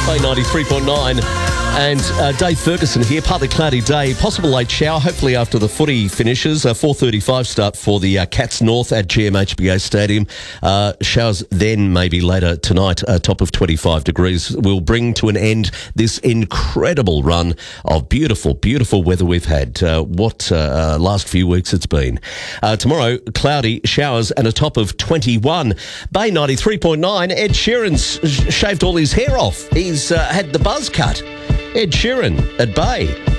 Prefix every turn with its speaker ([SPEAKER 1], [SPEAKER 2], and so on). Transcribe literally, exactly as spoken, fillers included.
[SPEAKER 1] Bay ninety-three point nine. And uh, Dave Ferguson here, partly cloudy day, possible late shower, hopefully after the footy finishes. Uh, four thirty-five start for the uh, Cats North at G M H B A Stadium. Uh, showers then maybe later tonight, uh, top of twenty-five degrees. Will bring to an end this incredible run of beautiful, beautiful weather we've had. Uh, what uh, uh, last few weeks it's been. Uh, tomorrow, cloudy, showers and a top of twenty-one. Bay ninety-three point nine, Ed Sheeran's sh- shaved all his hair off. He's uh, had the buzz cut. Ed Sheeran at Bay.